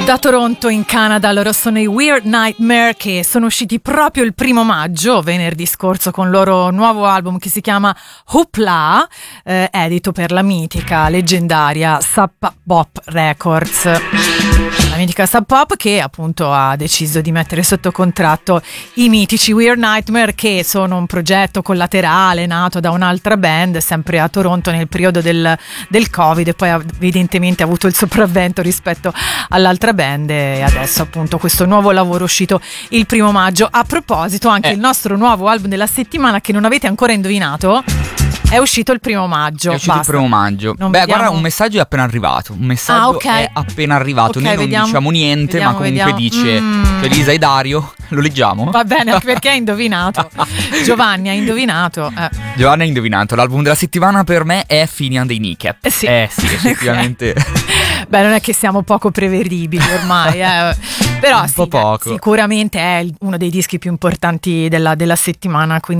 Da Toronto in Canada loro sono i Weird Nightmare, che sono usciti proprio il 1 maggio, venerdì scorso, con il loro nuovo album che si chiama Hoopla, edito per la mitica, leggendaria Sub Pop Records. La mitica Sub Pop che appunto ha deciso di mettere sotto contratto i mitici Weird Nightmare, che sono un progetto collaterale nato da un'altra band sempre a Toronto nel periodo del Covid, e poi evidentemente ha avuto il sopravvento rispetto all'altra band, e adesso appunto questo nuovo lavoro uscito il 1 maggio. A proposito, anche il nostro nuovo album della settimana, che non avete ancora indovinato, è uscito il 1 maggio. È uscito il 1 maggio. Guarda, un messaggio è appena arrivato. Un messaggio è appena arrivato. Noi non diciamo niente, ma comunque dice Elisa e Dario. Lo leggiamo? Va bene, anche perché hai indovinato. Giovanni ha indovinato. Giovanni ha indovinato. L'album della settimana per me è Finian dei Kneecap. Sì, effettivamente. Beh, non è che siamo poco prevedibili ormai, però un po' poco. Sicuramente è uno dei dischi più importanti della settimana, quindi